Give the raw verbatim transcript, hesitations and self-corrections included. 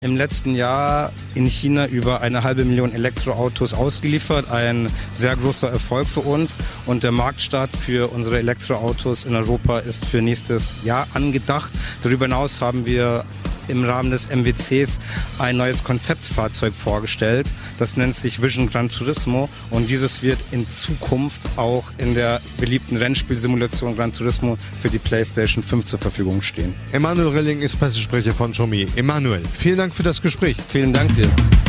Im letzten Jahr in China über eine halbe Million Elektroautos ausgeliefert. Ein sehr großer Erfolg für uns. Und der Marktstart für unsere Elektroautos in Europa ist für nächstes Jahr angedacht. Darüber hinaus haben wir im Rahmen des M W Cs ein neues Konzeptfahrzeug vorgestellt. Das nennt sich Vision Gran Turismo und dieses wird in Zukunft auch in der beliebten Rennspielsimulation Gran Turismo für die PlayStation fünf zur Verfügung stehen. Emanuel Rilling ist Pressesprecher von Xiaomi. Emanuel, vielen Dank für das Gespräch. Vielen Dank dir.